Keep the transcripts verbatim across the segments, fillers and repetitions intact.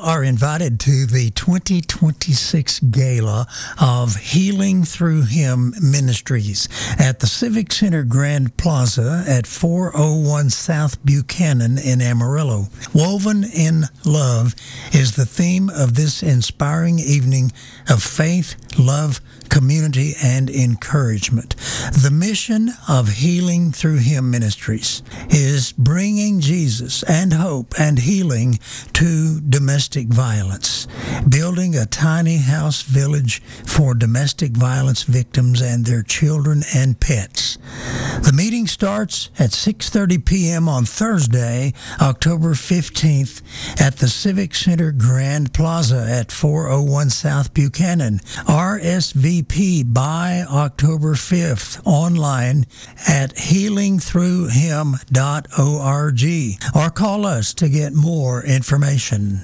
are invited to the twenty twenty-six Gala of Healing Through Him Ministries at the Civic Center Grand Plaza at four oh one South Buchanan in Amarillo. Woven in Love is the theme of this inspiring evening of faith, love, community, and encouragement. The mission of Healing Through Him Ministries is bringing Jesus and hope and healing to domestic violence, building a tiny house village for domestic violence victims and their children and pets. The meeting starts at six thirty p.m. on Thursday, October fifteenth at the Civic Center Grand Plaza at four oh one South Buchanan. R S V P by October fifth online at healing through him dot org or call us to get more information.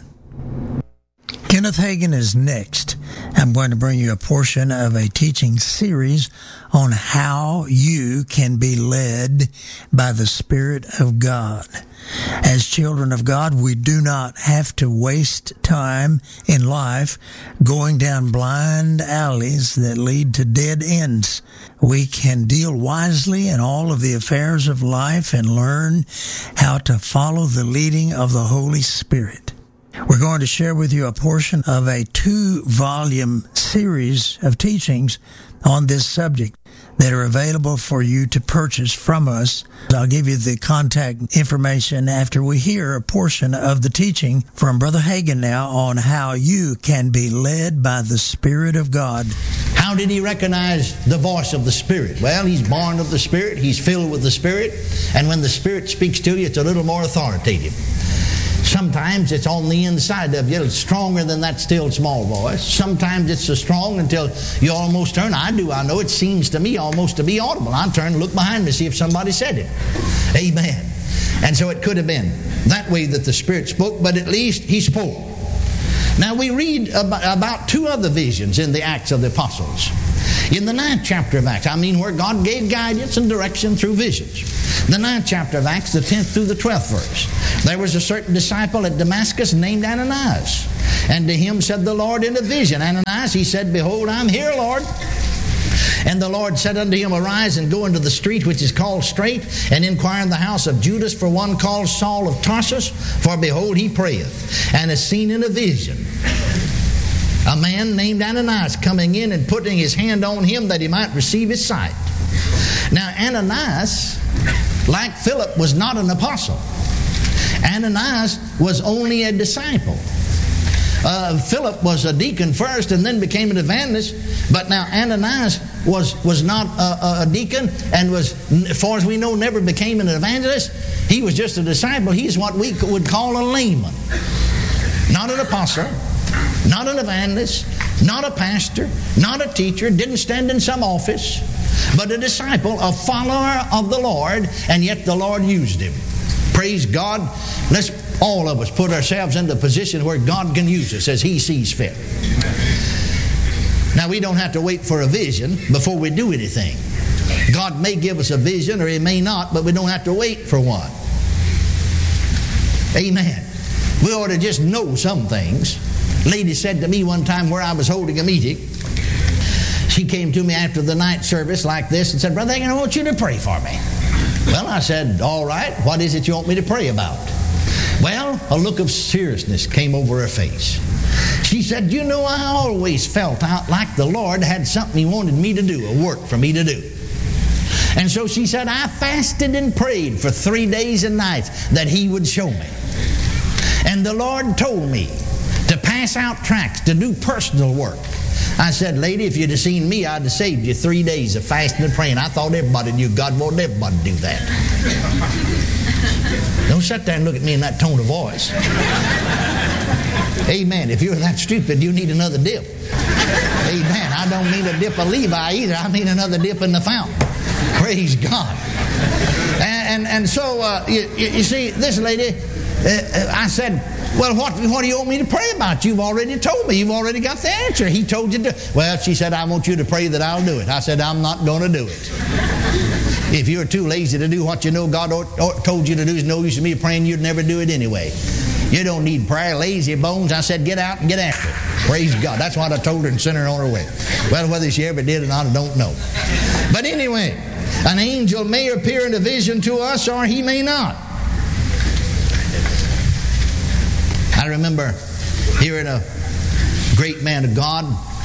Kenneth Hagin is next. I'm going to bring you a portion of a teaching series on how you can be led by the Spirit of God. As children of God, we do not have to waste time in life going down blind alleys that lead to dead ends. We can deal wisely in all of the affairs of life and learn how to follow the leading of the Holy Spirit. We're going to share with you a portion of a two-volume series of teachings on this subject that are available for you to purchase from us. I'll give you the contact information after we hear a portion of the teaching from Brother Hagin now on how you can be led by the Spirit of God. How did he recognize the voice of the Spirit? Well, he's born of the Spirit, he's filled with the Spirit, and when the Spirit speaks to you, it's a little more authoritative. Sometimes it's on the inside of you. It's stronger than that still small voice. Sometimes it's so strong until you almost turn. I do. I know it seems to me almost to be audible. I turn and look behind me to see if somebody said it. Amen. And so it could have been that way that the Spirit spoke, but at least He spoke. Now we read about, about two other visions in the Acts of the Apostles. In the ninth chapter of Acts, I mean where God gave guidance and direction through visions. The ninth chapter of Acts, the tenth through the twelfth verse. There was a certain disciple at Damascus named Ananias. And to him said the Lord in a vision, Ananias, he said, Behold, I'm here, Lord. And the Lord said unto him, Arise and go into the street which is called Straight, and inquire in the house of Judas for one called Saul of Tarsus, for behold, he prayeth, and is seen in a vision a man named Ananias coming in and putting his hand on him that he might receive his sight. Now Ananias, like Philip, was not an apostle. Ananias was only a disciple. Uh, Philip was a deacon first and then became an evangelist. But now Ananias was, was not a, a deacon and was, as far as we know, never became an evangelist. He was just a disciple. He's what we would call a layman. Not an apostle, not an evangelist, not a pastor, not a teacher, didn't stand in some office, but a disciple, a follower of the Lord, and yet the Lord used him. Praise God. Let's all of us put ourselves in the position where God can use us as He sees fit. Now we don't have to wait for a vision before we do anything. God may give us a vision or He may not, but we don't have to wait for one. Amen. We ought to just know some things. A lady said to me one time where I was holding a meeting, she came to me after the night service like this and said, Brother Hagin, I want you to pray for me. Well, I said, all right, what is it you want me to pray about? Well, a look of seriousness came over her face. She said, you know, I always felt out like the Lord had something He wanted me to do, a work for me to do. And so she said, I fasted and prayed for three days and nights that He would show me. And the Lord told me to pass out tracts, to do personal work. I said, lady, if you'd have seen me, I'd have saved you three days of fasting and praying. I thought everybody knew God wanted everybody to do that. Don't sit there and look at me in that tone of voice. Amen. If you're that stupid, you need another dip. Amen. I don't mean a dip of Levi either. I mean another dip in the fountain. Praise God. And, and, and so, uh, you, you see, this lady, uh, I said, well, what, what do you want me to pray about? You've already told me. You've already got the answer. He told you to. Well, she said, I want you to pray that I'll do it. I said, I'm not going to do it. If you're too lazy to do what you know God or, or told you to do, is no use in me praying, you'd never do it anyway. You don't need prayer, lazy bones. I said, get out and get after it. Praise God. That's what I told her and sent her on her way. Well, whether she ever did or not, I don't know. But anyway, an angel may appear in a vision to us or he may not. I remember hearing a great man of God,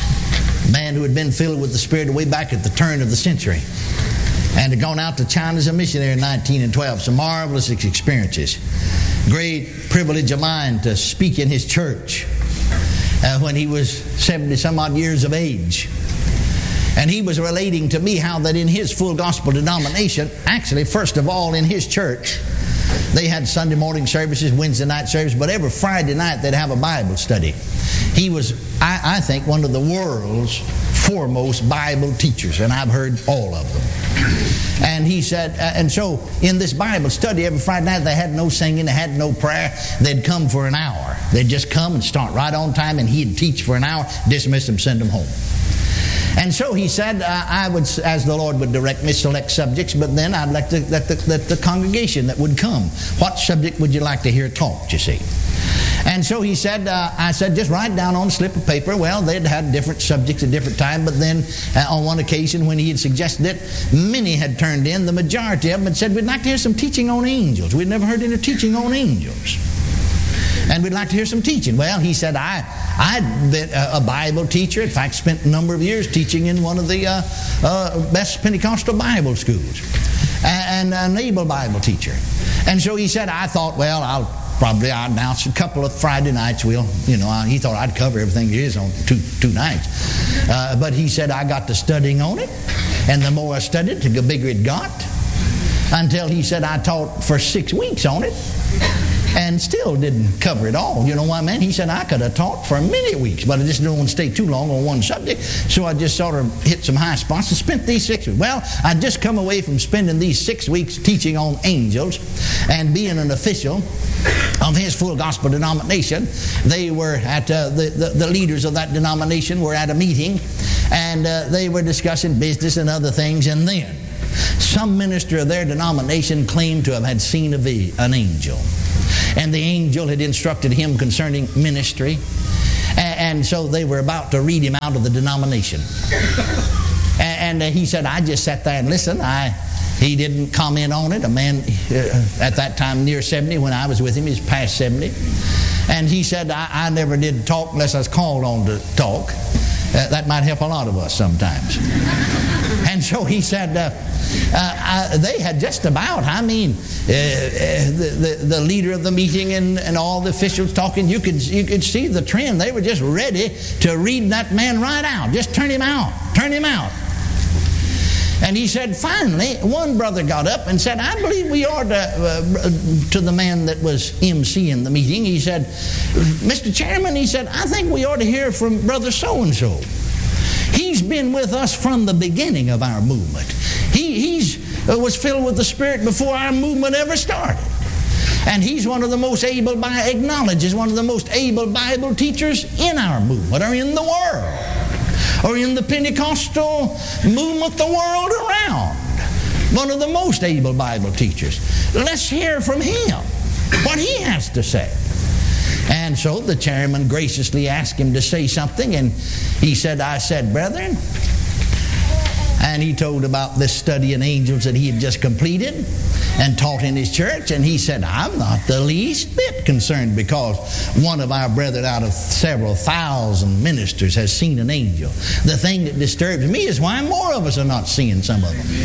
a man who had been filled with the Spirit way back at the turn of the century, and had gone out to China as a missionary in nineteen twelve. Some marvelous experiences. Great privilege of mine to speak in his church uh, when he was seventy some odd years of age. And he was relating to me how that in his full gospel denomination, actually first of all in his church, they had Sunday morning services, Wednesday night service, but every Friday night they'd have a Bible study. He was, I, I think, one of the world's foremost Bible teachers, and I've heard all of them. And he said, uh, and so in this Bible study every Friday night they had no singing, they had no prayer. They'd come for an hour. They'd just come and start right on time, and he'd teach for an hour, dismiss them, send them home. And so he said, uh, I would, as the Lord would direct me, select subjects, but then I'd like to let the, let the congregation that would come, what subject would you like to hear taught, you see? And so he said, uh, I said, just write down on a slip of paper. Well, they'd had different subjects at different times, but then uh, on one occasion when he had suggested it, many had turned in. The majority of them had said, we'd like to hear some teaching on angels. We'd never heard any teaching on angels. And we'd like to hear some teaching. Well, he said, I, I'd been a Bible teacher. In fact, spent a number of years teaching in one of the uh, uh, best Pentecostal Bible schools. And an able Bible teacher. And so he said, I thought, well, I'll probably I'll announce a couple of Friday nights. We'll, you know, he thought I'd cover everything there is on two, two nights. Uh, but he said, I got to studying on it. And the more I studied, the bigger it got. Until he said, I taught for six weeks on it. And still didn't cover it all. You know why, man? He said, I could have taught for many weeks, but I just didn't want to stay too long on one subject, so I just sort of hit some high spots and spent these six weeks. Well, I'd just come away from spending these six weeks teaching on angels and being an official of his full gospel denomination. They were at, uh, the, the, the leaders of that denomination were at a meeting, and uh, they were discussing business and other things, and then some minister of their denomination claimed to have had seen a vi- an angel. And the angel had instructed him concerning ministry. And, and so they were about to read him out of the denomination. And, and uh, he said, I just sat there and listened. I, he didn't comment on it. A man uh, at that time near seventy, when I was with him, he's past seventy. And he said, I, I never did talk unless I was called on to talk. Uh, that might help a lot of us sometimes. And so he said, uh, uh, uh, they had just about, I mean, uh, uh, the, the, the leader of the meeting and, and all the officials talking, you could, you could see the trend. They were just ready to read that man right out. Just turn him out. Turn him out. And he said, finally, one brother got up and said, I believe we ought to, uh, to the man that was emceeing the meeting, he said, Mister Chairman, he said, I think we ought to hear from Brother so-and-so. He's been with us from the beginning of our movement. He he's, uh, was filled with the Spirit before our movement ever started. And he's one of the most able, acknowledges one of the most able Bible teachers in our movement or in the world. Or in the Pentecostal movement the world around. One of the most able Bible teachers. Let's hear from him what he has to say. And so the chairman graciously asked him to say something, and he said, I said, brethren, and he told about this study in angels that he had just completed and taught in his church, and he said, I'm not the least bit concerned because one of our brethren out of several thousand ministers has seen an angel. The thing that disturbs me is why more of us are not seeing some of them.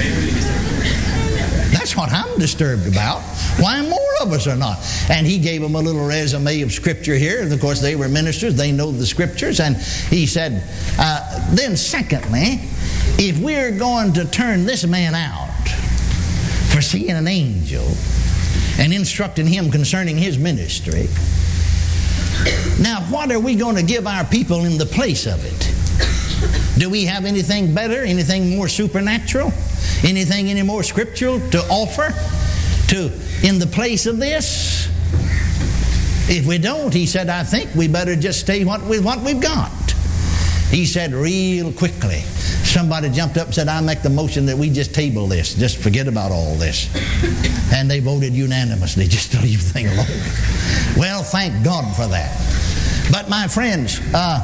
That's what I'm disturbed about. Why more of us are not. And he gave them a little resume of Scripture here. And of course, they were ministers. They know the Scriptures. And he said, uh, then secondly, if we're going to turn this man out for seeing an angel and instructing him concerning his ministry, now what are we going to give our people in the place of it? Do we have anything better, anything more supernatural, anything any more scriptural to offer to in the place of this? If we don't, he said, I think we better just stay what with what we've got. He said real quickly, somebody jumped up and said, I make the motion that we just table this. Just forget about all this. And they voted unanimously just to leave the thing alone. Well, thank God for that. But my friends, uh,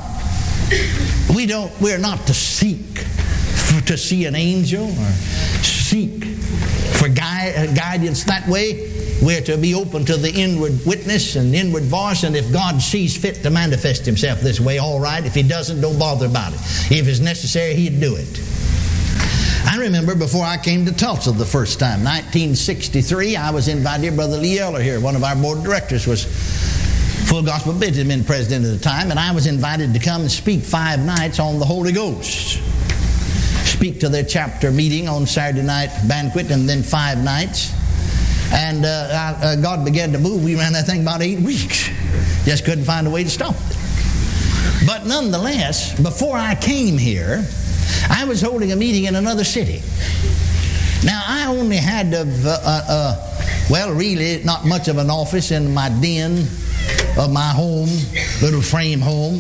we don't, we're not to seek for, to see an angel or seek for gui- guidance that way. We're to be open to the inward witness and inward voice, and if God sees fit to manifest Himself this way, all right. If He doesn't, don't bother about it. If it's necessary, He'd do it. I remember before I came to Tulsa the first time, nineteen sixty-three, I was invited. Brother Lee Eller here, one of our board of directors, was Full Gospel Benjamin president at the time, and I was invited to come and speak five nights on the Holy Ghost. Speak to their chapter meeting on Saturday night banquet, and then five nights. And uh, I, uh, God began to move. We ran that thing about eight weeks. Just couldn't find a way to stop it. But nonetheless, before I came here, I was holding a meeting in another city. Now, I only had, uh, uh, uh, well, really not much of an office in my den of my home, little frame home.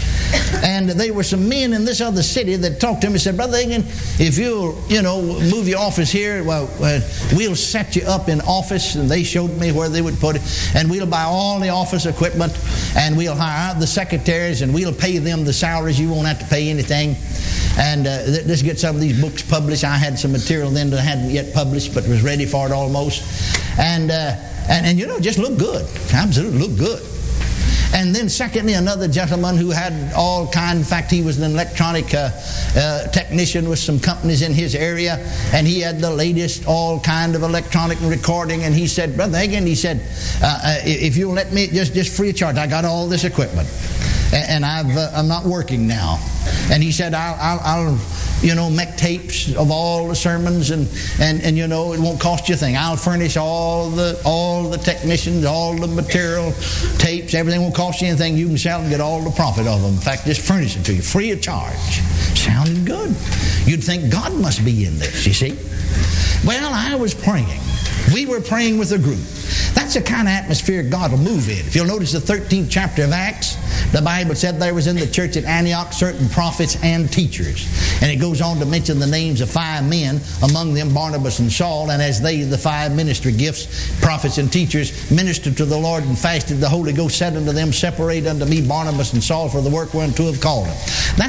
And there were some men in this other city that talked to me and said, Brother Hagin, if you'll, you know, move your office here, well, uh, we'll set you up in office. And they showed me where they would put it. And we'll buy all the office equipment, and we'll hire out the secretaries, and we'll pay them the salaries. You won't have to pay anything. And uh, let's get some of these books published. I had some material then that I hadn't yet published, but was ready for it almost. And, uh, and, and you know, just look good. Absolutely look good. And then secondly, another gentleman who had all kind, in fact, he was an electronic uh, uh, technician with some companies in his area, and he had the latest all kind of electronic recording, and he said, Brother Hagin, he said, uh, uh, if you'll let me, just, just free of charge, I got all this equipment, and, and I've, uh, I'm not working now. And he said, I'll, I'll, I'll you know, make tapes of all the sermons, and, and, and you know, it won't cost you a thing. I'll furnish all the all the technicians, all the material, tapes, everything won't cost you anything. You can sell and get all the profit of them. In fact, just furnish it to you, free of charge. Sounded good. You'd think God must be in this, you see. Well, I was praying. We were praying with a group. That's the kind of atmosphere God will move in. If you'll notice the thirteenth chapter of Acts, the Bible said there was in the church at Antioch certain prophets and teachers. And it goes on to mention the names of five men, among them Barnabas and Saul. And as they, the five ministry gifts, prophets and teachers, ministered to the Lord and fasted, the Holy Ghost said unto them, Separate unto me Barnabas and Saul for the work whereunto I have called them. That's